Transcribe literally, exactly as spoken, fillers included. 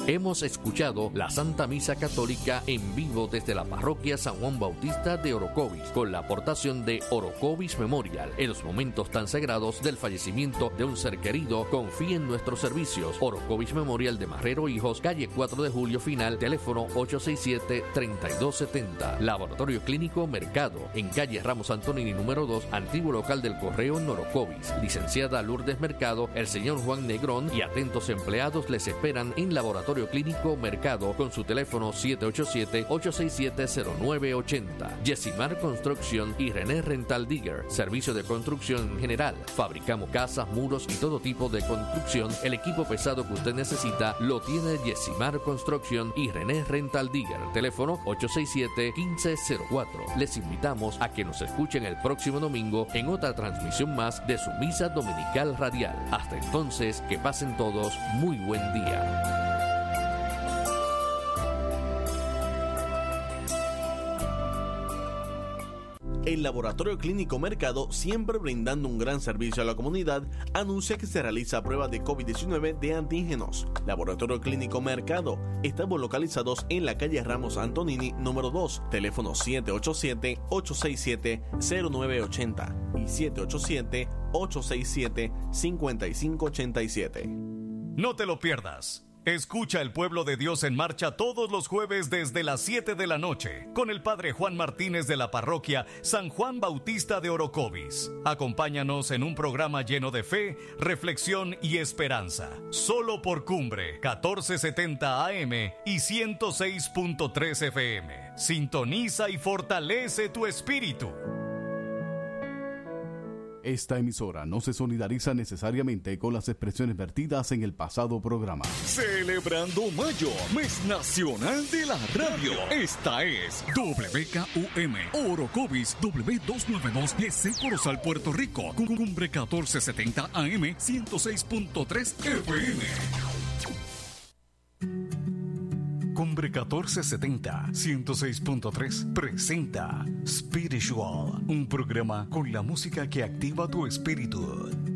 Hemos escuchado la Santa Misa Católica en vivo desde la parroquia San Juan Bautista de Orocovis, con la aportación de Orocovis Memorial. En los momentos tan sagrados del fallecimiento de un ser querido, confíe en nuestros servicios. Orocovis Memorial de Marrero Hijos, calle cuatro de julio final, teléfono ocho seis siete, tres dos siete cero. Laboratorio Clínico Mercado, en calle Ramos Antonini número dos, antiguo local del Correo en Orocovis. Licenciada Lourdes Mercado, el señor Juan Negrón y atentos empleados les esperan en Laboratorio Clínico Mercado con su teléfono siete ocho siete, ocho seis siete, cero nueve ocho cero. Yesimar Construcción y René Rental Digger, servicio de construcción en general. Fabricamos casas, muros y todo tipo de construcción. El equipo pesado que usted necesita lo tiene Yesimar Construcción y René Rental Digger. Teléfono ocho seis siete, uno cinco cero cuatro. Les invitamos a que nos escuchen el próximo domingo en otra transmisión más de su Misa Dominical Radial. Hasta entonces, que pasen todos muy buen día. El Laboratorio Clínico Mercado, siempre brindando un gran servicio a la comunidad, anuncia que se realiza prueba de COVID diecinueve de antígenos. Laboratorio Clínico Mercado, estamos localizados en la calle Ramos Antonini número dos, teléfono siete ocho siete, ocho seis siete, cero nueve ocho cero y siete ocho siete, ocho seis siete, cinco cinco ocho siete. No te lo pierdas. Escucha El Pueblo de Dios en Marcha todos los jueves desde las siete de la noche con el Padre Juan Martínez de la parroquia San Juan Bautista de Orocovis. Acompáñanos en un programa lleno de fe, reflexión y esperanza. Solo por Cumbre, catorce setenta A M y ciento seis punto tres F M. Sintoniza y fortalece tu espíritu. Esta emisora no se solidariza necesariamente con las expresiones vertidas en el pasado programa. Celebrando Mayo, mes nacional de la radio. Esta es W K U M Orocovis W doscientos noventa y dos G C Corozal, Puerto Rico. Cumbre catorce setenta A M, ciento seis punto tres F M. Cumbre catorce setenta, ciento seis punto tres presenta Spiritual, un programa con la música que activa tu espíritu.